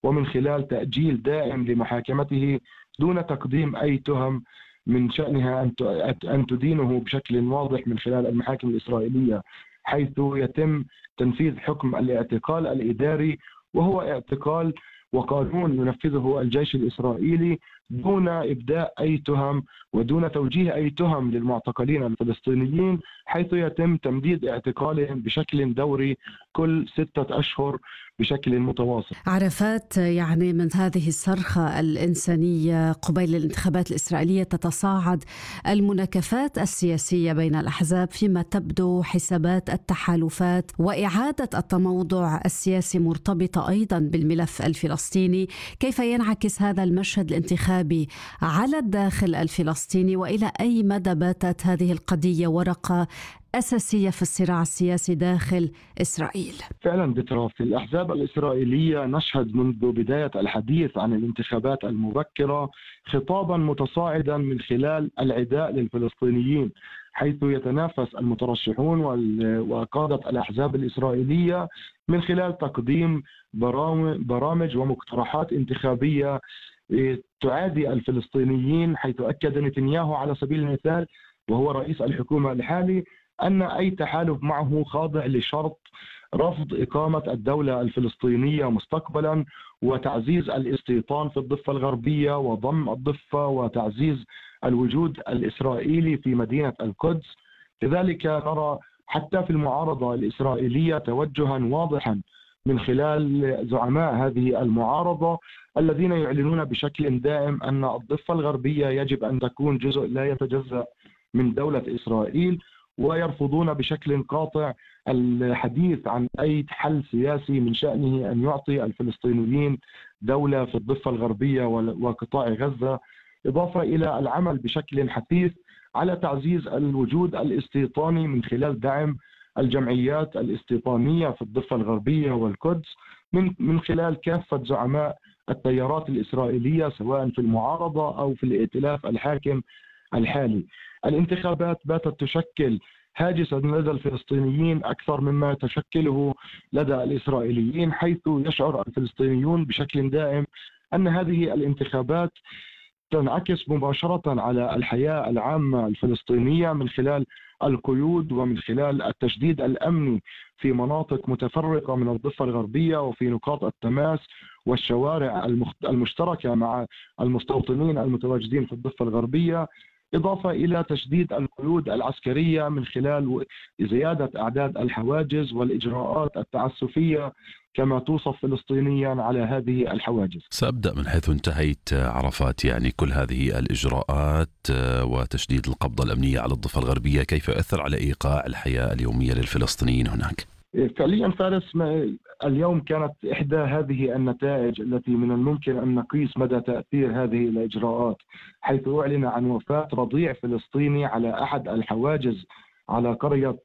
ومن خلال تأجيل دائم لمحاكمته دون تقديم أي تهم من شأنها أن تدينه بشكل واضح من خلال المحاكم الإسرائيلية، حيث يتم تنفيذ حكم الاعتقال الإداري، وهو اعتقال وقانون ينفذه الجيش الإسرائيلي دون إبداء أي تهم ودون توجيه أي تهم للمعتقلين الفلسطينيين، حيث يتم تمديد اعتقالهم بشكل دوري كل 6 أشهر بشكل متواصل. عرفات، يعني من هذه الصرخة الإنسانية قبيل الانتخابات الإسرائيلية تتصاعد المناكفات السياسية بين الأحزاب، فيما تبدو حسابات التحالفات وإعادة التموضع السياسي مرتبطة أيضا بالملف الفلسطيني. كيف ينعكس هذا المشهد الانتخابي على الداخل الفلسطيني، وإلى أي مدى باتت هذه القضية ورقة أساسية في الصراع السياسي داخل إسرائيل؟ فعلا بترى في الأحزاب الإسرائيلية نشهد منذ بداية الحديث عن الانتخابات المبكرة خطابا متصاعدا من خلال العداء للفلسطينيين، حيث يتنافس المترشحون وقادة الأحزاب الإسرائيلية من خلال تقديم برامج ومقترحات انتخابية تعادي الفلسطينيين، حيث أكد نتنياهو على سبيل المثال وهو رئيس الحكومة الحالي أن أي تحالف معه خاضع لشرط رفض إقامة الدولة الفلسطينية مستقبلا، وتعزيز الاستيطان في الضفة الغربية وضم الضفة وتعزيز الوجود الإسرائيلي في مدينة القدس. لذلك نرى حتى في المعارضة الإسرائيلية توجها واضحا من خلال زعماء هذه المعارضة الذين يعلنون بشكل دائم أن الضفة الغربية يجب أن تكون جزء لا يتجزأ من دولة إسرائيل، ويرفضون بشكل قاطع الحديث عن أي حل سياسي من شأنه أن يعطي الفلسطينيين دولة في الضفة الغربية وقطاع غزة، إضافة إلى العمل بشكل حثيث على تعزيز الوجود الاستيطاني من خلال دعم الجمعيات الاستيطانية في الضفة الغربية والقدس من خلال كافة زعماء التيارات الإسرائيلية سواء في المعارضة أو في الائتلاف الحاكم الحالي. الانتخابات باتت تشكل هاجسا لدى الفلسطينيين أكثر مما تشكله لدى الإسرائيليين، حيث يشعر الفلسطينيون بشكل دائم أن هذه الانتخابات تنعكس مباشرة على الحياة العامة الفلسطينية من خلال القيود ومن خلال التشديد الأمني في مناطق متفرقة من الضفة الغربية وفي نقاط التماس والشوارع المشتركة مع المستوطنين المتواجدين في الضفة الغربية، إضافة إلى تشديد القيود العسكرية من خلال زيادة أعداد الحواجز والإجراءات التعسفية كما توصف فلسطينيا على هذه الحواجز. سأبدأ من حيث انتهيت عرفات، يعني كل هذه الإجراءات وتشديد القبضة الأمنية على الضفة الغربية كيف يؤثر على إيقاع الحياة اليومية للفلسطينيين هناك؟ فعليا فارس، اليوم كانت إحدى هذه النتائج التي من الممكن أن نقيس مدى تأثير هذه الإجراءات، حيث أعلن عن وفاة رضيع فلسطيني على أحد الحواجز على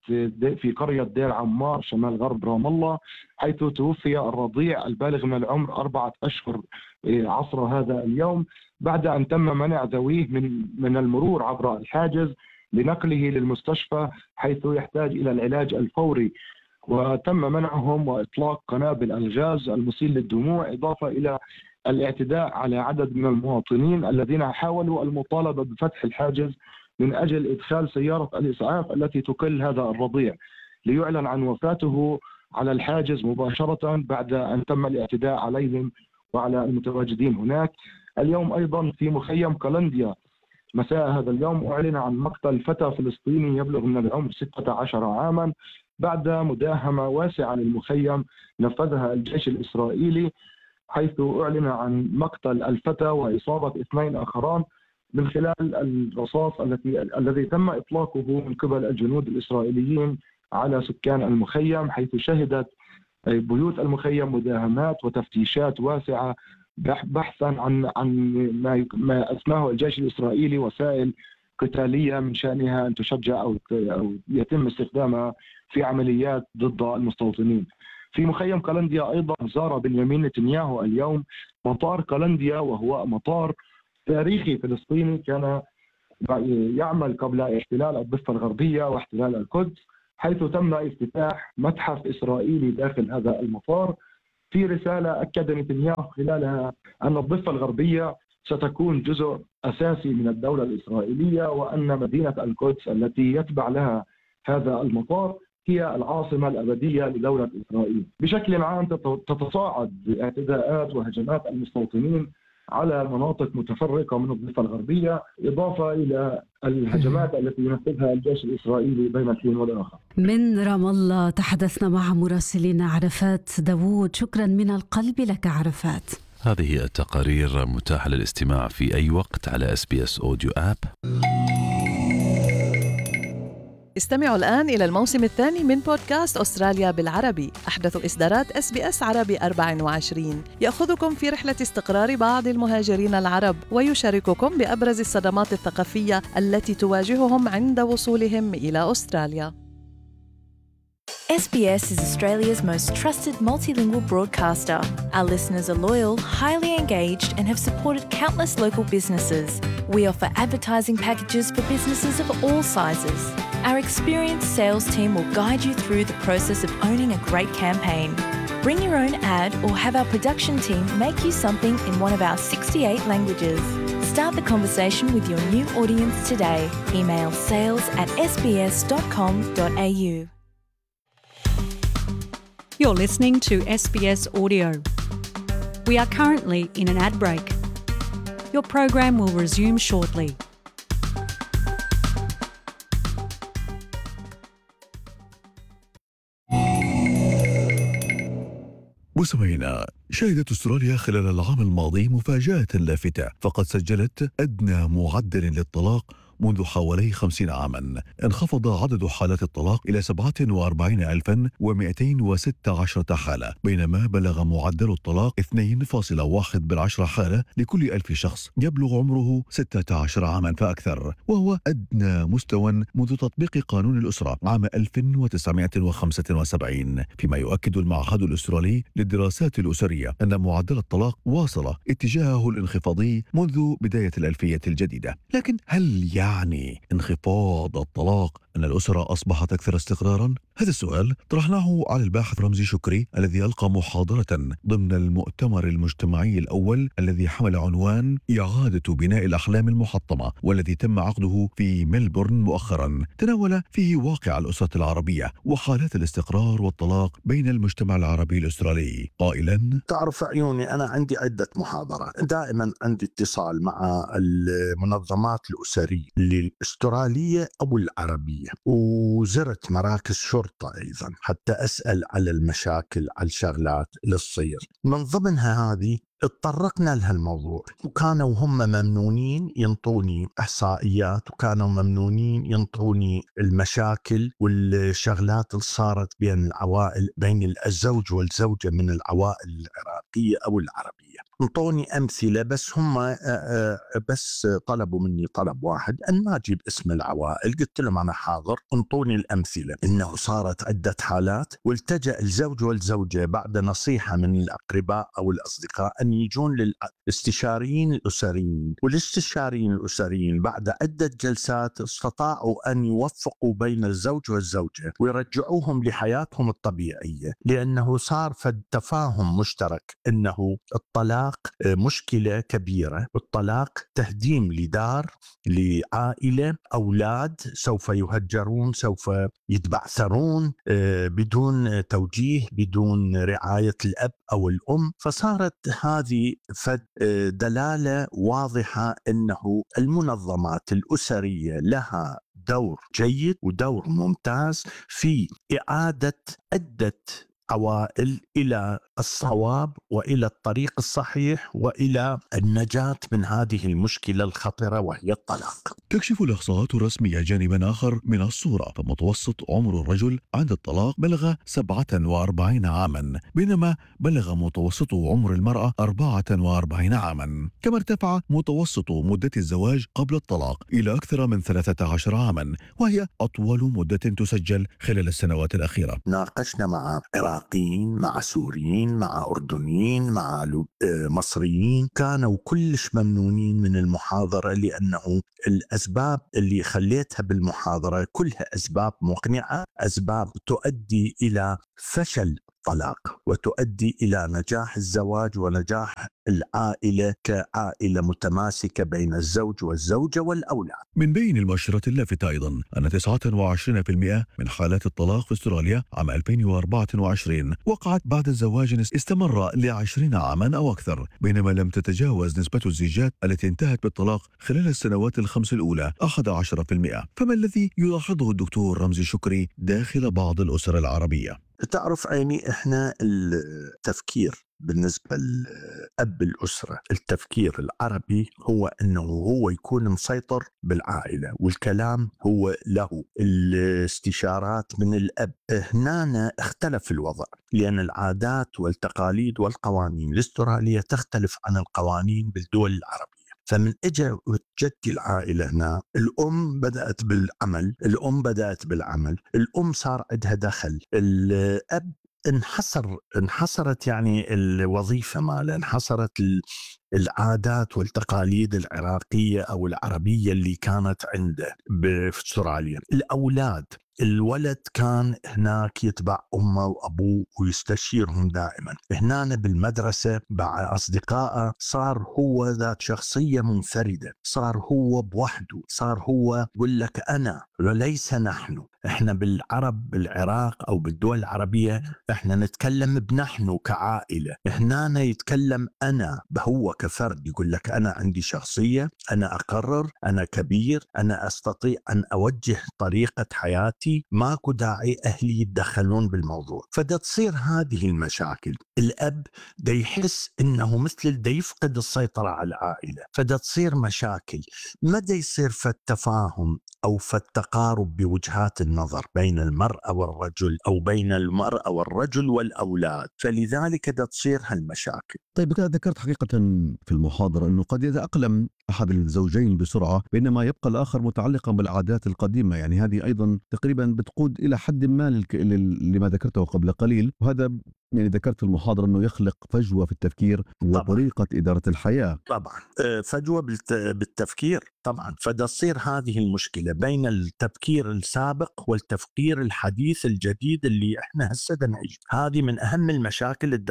في قرية دير عمار شمال غرب رام الله، حيث توفي الرضيع البالغ من العمر 4 أشهر عصر هذا اليوم بعد أن تم منع ذويه من المرور عبر الحاجز لنقله للمستشفى حيث يحتاج إلى العلاج الفوري، وتم منعهم وإطلاق قنابل الغاز المسيل للدموع، إضافة إلى الاعتداء على عدد من المواطنين الذين حاولوا المطالبة بفتح الحاجز من أجل إدخال سيارة الإسعاف التي تقل هذا الرضيع، ليعلن عن وفاته على الحاجز مباشرة بعد أن تم الاعتداء عليهم وعلى المتواجدين هناك. اليوم أيضا في مخيم كالنديا مساء هذا اليوم أعلن عن مقتل فتى فلسطيني يبلغ من العمر 16 عاما بعد مداهمة واسعة للمخيم نفذها الجيش الإسرائيلي، حيث أعلن عن مقتل الفتى وإصابة 2 آخران من خلال الرصاص الذي تم إطلاقه من قبل الجنود الإسرائيليين على سكان المخيم، حيث شهدت بيوت المخيم مداهمات وتفتيشات واسعة بحثا عن ما أسماه الجيش الإسرائيلي وسائل قتالية من شأنها أن تشجع أو يتم استخدامها في عمليات ضد المستوطنين. في مخيم كالنديا أيضا زار بنيامين نتنياهو اليوم مطار كالنديا، وهو مطار تاريخي فلسطيني كان يعمل قبل احتلال الضفة الغربية واحتلال القدس، حيث تم افتتاح متحف إسرائيلي داخل هذا المطار في رسالة أكد نتنياهو خلالها أن الضفة الغربية ستكون جزء أساسي من الدولة الإسرائيلية، وأن مدينة القدس التي يتبع لها هذا المطار هي العاصمة الأبدية لدولة إسرائيل. بشكل عام تتصاعد اعتداءات وهجمات المستوطنين على مناطق متفرقة من الضفة الغربية، إضافة إلى الهجمات التي ينفذها الجيش الإسرائيلي بين الحين والآخر. من رام الله تحدثنا مع مراسلنا عرفات داوود. شكرا من القلب لك عرفات. هذه التقارير متاحة للاستماع في أي وقت على SBS Audio App. استمعوا الآن إلى الموسم الثاني من بودكاست أستراليا بالعربي، أحدث إصدارات SBS عربي 24، يأخذكم في رحلة استقرار بعض المهاجرين العرب ويشارككم بأبرز الصدمات الثقافية التي تواجههم عند وصولهم إلى أستراليا. SBS is Australia's most trusted multilingual broadcaster. Our listeners are loyal, highly engaged, and have supported countless local businesses. We offer advertising packages for businesses of all sizes. Our experienced sales team will guide you through the process of owning a great campaign. Bring your own ad or have our production team make you something in one of our 68 languages. Start the conversation with your new audience today. Email sales@sbs.com.au. You're listening to SBS Audio. We are currently in an ad break. Your program will resume shortly. مستمعينا، شهدت أستراليا خلال العام الماضي مفاجأة لافتة، فقد سجلت أدنى معدل للطلاق منذ حوالي 50 عاما. انخفض عدد حالات الطلاق إلى 47,216 حالة، بينما بلغ معدل الطلاق 2.1 حالة لكل 1000 شخص يبلغ عمره 16 عاما فأكثر، وهو أدنى مستوى منذ تطبيق قانون الأسرة عام 1975. فيما يؤكد المعهد الأسترالي للدراسات الأسرية أن معدل الطلاق واصل اتجاهه الانخفاضي منذ بداية الألفية الجديدة. لكن هل يعني انخفاض الطلاق أن الأسرة أصبحت أكثر استقرارا؟ هذا السؤال طرحناه على الباحث رمزي شكري الذي ألقى محاضرة ضمن المؤتمر المجتمعي الأول الذي حمل عنوان إعادة بناء الأحلام المحطمة، والذي تم عقده في ملبورن مؤخرا. تناول فيه واقع الأسرة العربية وحالات الاستقرار والطلاق بين المجتمع العربي الأسترالي، قائلا: تعرف عيوني، أنا عندي عدة محاضرات، دائما عندي اتصال مع المنظمات الأسرية الأسترالية أو العربية، وزرت مراكز شرطة أيضا حتى أسأل على المشاكل، على الشغلات اللي تصير. من ضمنها هذه اتطرقنا لها الموضوع، وكانوا هم ممنونين ينطوني إحصائيات، وكانوا ممنونين ينطوني المشاكل والشغلات اللي صارت بين العوائل، بين الزوج والزوجة من العوائل العراقية أو العربية. انطوني أمثلة، بس هم بس طلبوا مني طلب واحد، أن ما أجيب اسم العوائل. قلت لهم أنا حاضر، انطوني الأمثلة. إنه صارت عدة حالات، والتجأ الزوج والزوجة بعد نصيحة من الأقرباء أو الأصدقاء أن يجون للاستشاريين الأسريين، والاستشاريين الأسريين بعد عدة جلسات استطاعوا أن يوفقوا بين الزوج والزوجة ويرجعوهم لحياتهم الطبيعية، لأنه صار فد تفاهم مشترك أنه الطلاق مشكلة كبيرة، والطلاق تهديم لدار، لعائلة، أولاد سوف يهجرون، سوف يتبعثرون بدون توجيه، بدون رعاية الأب أو الأم. فصارت هذه دلالة واضحة أنه المنظمات الأسرية لها دور جيد ودور ممتاز في إعادة عدة عوائل إلى الصواب وإلى الطريق الصحيح وإلى النجاة من هذه المشكلة الخطرة وهي الطلاق. تكشف الإحصاءات الرسمية جانبا آخر من الصورة، فمتوسط عمر الرجل عند الطلاق بلغ 47 عاما، بينما بلغ متوسط عمر المرأة 44 عاما. كما ارتفع متوسط مدة الزواج قبل الطلاق إلى أكثر من 13 عاما، وهي أطول مدة تسجل خلال السنوات الأخيرة. ناقشنا مع عراقيين، مع سوريين، مع أردنيين، مع مصريين، كانوا كلش ممنونين من المحاضرة، لأنه الأسباب اللي خليتها بالمحاضرة كلها أسباب مقنعة، أسباب تؤدي إلى فشل الطلاق وتؤدي إلى نجاح الزواج ونجاح العائلة كعائلة متماسكة بين الزوج والزوجة والأولاد. من بين المؤشرات اللافتة أيضا أن 29% من حالات الطلاق في أستراليا عام 2024 وقعت بعد زواج استمر ل20 عاما أو أكثر، بينما لم تتجاوز نسبة الزيجات التي انتهت بالطلاق خلال السنوات الخمس الأولى 11%. فما الذي يلاحظه الدكتور رمزي شكري داخل بعض الأسر العربية؟ تعرف عيني، إحنا التفكير بالنسبة لأب الأسرة، التفكير العربي هو أنه هو يكون مسيطر بالعائلة والكلام هو له، الاستشارات من الأب. هنا اختلف الوضع لأن العادات والتقاليد والقوانين الأسترالية تختلف عن القوانين بالدول العربية. فمن اجى وتجدي العائلة هنا، الأم بدأت بالعمل، الأم صار عندها دخل، الأب انحصرت يعني الوظيفة ماله، انحصرت العادات والتقاليد العراقية أو العربية اللي كانت عنده في استراليا. الأولاد، الولد كان هناك يتبع أمه وأبوه ويستشيرهم دائما. هنا بالمدرسة مع أصدقائه صار هو ذات شخصية منفردة، صار هو بوحده، صار هو يقول لك أنا وليس نحن. إحنا بالعرب بالعراق أو بالدول العربية إحنا نتكلم بنحن كعائلة، هنا يتكلم أنا هو كفرد، يقول لك أنا عندي شخصية، أنا أقرر، أنا كبير، أنا أستطيع أن أوجه طريقة حياتي، ماكو داعي أهلي يتدخلون بالموضوع. فدا تصير هذه المشاكل. الأب دا يحس إنه مثل دا يفقد السيطرة على العائلة، فدا تصير مشاكل. مدى يصير فالتفاهم أو فالتقارب بوجهات النظر بين المرأة والرجل أو بين المرأة والرجل والأولاد، فلذلك دا تصير هالمشاكل. طيب، ذكرت حقيقة في المحاضرة أنه قد يتأقلم أحد الزوجين بسرعة بينما يبقى الآخر متعلقا بالعادات القديمة، يعني هذه أيضا تقريبا بتقود إلى حد ما لما ذكرته قبل قليل، وهذا يعني ذكرت في المحاضرة أنه يخلق فجوة في التفكير وطريقة إدارة الحياة. طبعا فجوة بالتفكير طبعا. فدا تصير هذه المشكلة بين التفكير السابق والتفكير الحديث الجديد اللي احنا هسه نعيش. هذه من أهم المشاكل اللي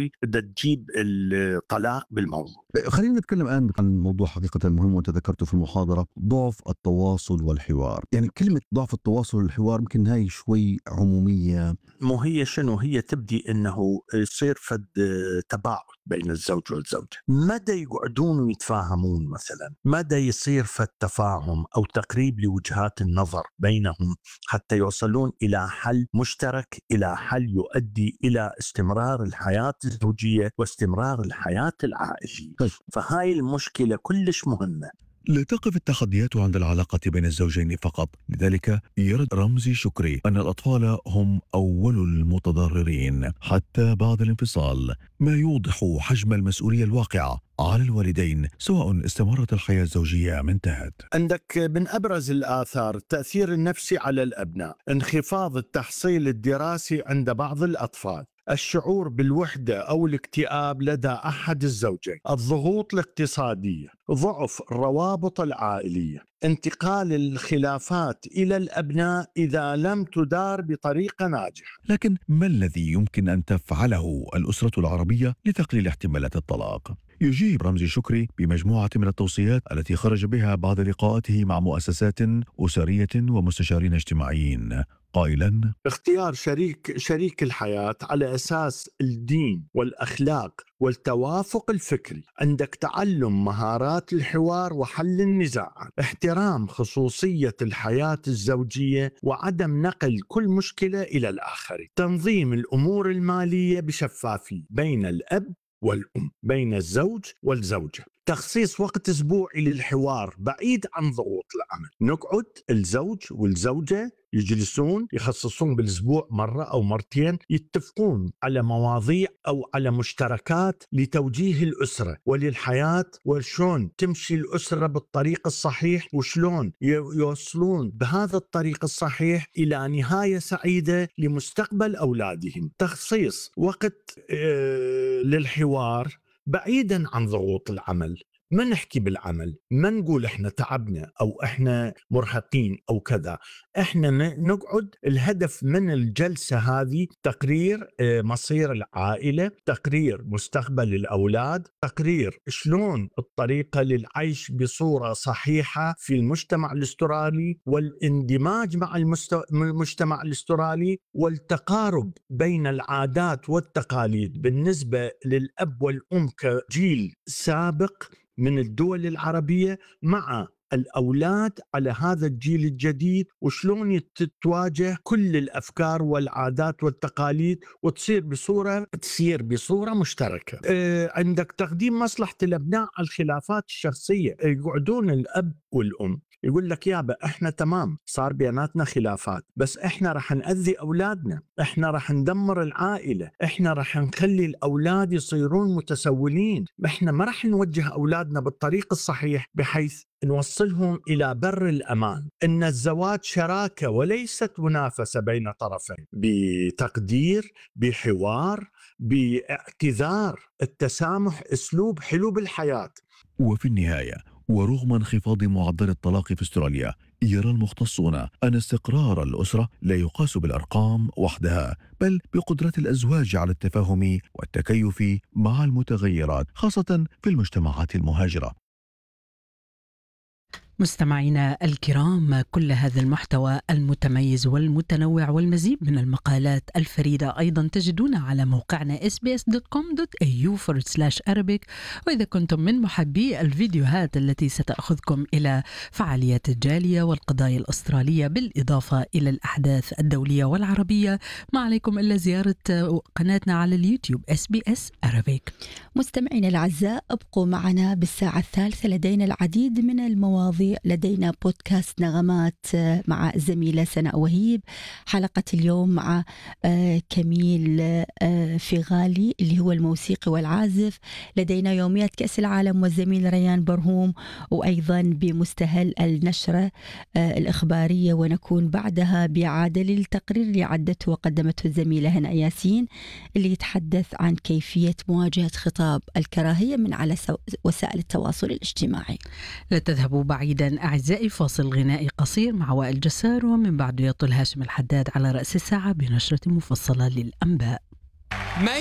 تجيب الطلاق بالموضوع. خلينا نتكلم الآن عن موضوع حقيقة مهم وانت ذكرته في المحاضرة، ضعف التواصل والحوار. يعني كلمة ضعف التواصل والحوار يمكن هاي شوي عمومية. مو هي شنو هي تبدي انه يصير فد تباعد بين الزوج والزوجة، مدى يقعدون ويتفاهمون مثلا، مدى يصير فد تفاهم او تقريب لوجهات النظر بينهم حتى يوصلون الى حل مشترك، الى حل يؤدي الى استمرار الحياة الزوجية واستمرار الحياة العائلية. فهاي المشكلة كلش مهمة. لا تقف التحديات عند العلاقة بين الزوجين فقط، لذلك يرد رمزي شكري أن الأطفال هم أول المتضررين حتى بعد الانفصال، ما يوضح حجم المسؤولية الواقعة على الوالدين سواء استمرت الحياة الزوجية أم انتهت. عندك من أبرز الآثار التأثير النفسي على الأبناء، انخفاض التحصيل الدراسي عند بعض الأطفال، الشعور بالوحدة أو الاكتئاب لدى أحد الزوجين، الضغوط الاقتصادية، ضعف الروابط العائلية، انتقال الخلافات إلى الأبناء إذا لم تدار بطريقة ناجحة. لكن ما الذي يمكن أن تفعله الأسرة العربية لتقليل احتمالات الطلاق؟ يجيب رمزي شكري بمجموعة من التوصيات التي خرج بها بعد لقاءاته مع مؤسسات أسرية ومستشارين اجتماعيين، قائلا: اختيار شريك الحياة على أساس الدين والأخلاق والتوافق الفكري، عندك تعلم مهارات الحوار وحل النزاعات، احترام خصوصية الحياة الزوجية وعدم نقل كل مشكلة إلى الآخرين، تنظيم الأمور المالية بشفافية بين الأب والأم، بين الزوج والزوجة، تخصيص وقت أسبوعي للحوار بعيد عن ضغوط العمل، نقعد الزوج والزوجة يجلسون يخصصون بالأسبوع مرة أو مرتين، يتفقون على مواضيع أو على مشتركات لتوجيه الأسرة وللحياة، وشلون تمشي الأسرة بالطريق الصحيح، وشلون يوصلون بهذا الطريق الصحيح إلى نهاية سعيدة لمستقبل أولادهم. تخصيص وقت للحوار بعيدا عن ضغوط العمل، ما نحكي بالعمل، ما نقول إحنا تعبنا أو إحنا مرهقين أو كذا. إحنا نقعد، الهدف من الجلسة هذه تقرير مصير العائلة، تقرير مستقبل الأولاد، تقرير شلون الطريقة للعيش بصورة صحيحة في المجتمع الأسترالي والاندماج مع المجتمع الأسترالي والتقارب بين العادات والتقاليد بالنسبة للأب والأم كجيل سابق من الدول العربية مع الأولاد على هذا الجيل الجديد، وشلون تتواجه كل الأفكار والعادات والتقاليد وتصير بصورة مشتركة. عندك تقديم مصلحة الأبناء على الخلافات الشخصية. يقعدون الأب والأم يقول لك يابا إحنا تمام، صار بيناتنا خلافات، بس إحنا رح نأذي أولادنا، إحنا رح ندمر العائلة، إحنا رح نخلي الأولاد يصيرون متسولين، إحنا ما رح نوجه أولادنا بالطريق الصحيح بحيث نوصلهم إلى بر الأمان. إن الزواج شراكة وليست منافسة بين طرفين، بتقدير، بحوار، باعتذار. التسامح أسلوب حلو بالحياة. وفي النهاية، ورغم انخفاض معدل الطلاق في استراليا، يرى المختصون أن استقرار الأسرة لا يقاس بالأرقام وحدها، بل بقدرة الأزواج على التفاهم والتكيف مع المتغيرات، خاصة في المجتمعات المهاجرة. مستمعينا الكرام، كل هذا المحتوى المتميز والمتنوع والمزيد من المقالات الفريدة أيضا تجدون على موقعنا sbs.com.au/Arabic. وإذا كنتم من محبي الفيديوهات التي ستأخذكم إلى فعاليات الجالية والقضايا الأسترالية بالإضافة إلى الأحداث الدولية والعربية، ما عليكم إلا زيارة قناتنا على اليوتيوب SBS Arabic. مستمعينا الأعزاء، ابقوا معنا بالساعة الثالثة، لدينا العديد من المواضيع. لدينا بودكاست نغمات مع الزميلة سناء وهيب، حلقة اليوم مع كميل فغالي اللي هو الموسيقي والعازف. لدينا يوميات كأس العالم والزميل ريان برهوم، وأيضا بمستهل النشرة الإخبارية، ونكون بعدها بإعادة للتقرير اللي عدته وقدمته الزميلة هناء ياسين اللي يتحدث عن كيفية مواجهة خطاب الكراهية من على وسائل التواصل الاجتماعي. لا تذهبوا بعيدا أعزائي، فاصل غنائي قصير مع وائل جسار، ومن بعده يطل هاشم الحداد على رأس الساعة بنشرة مفصلة للأنباء.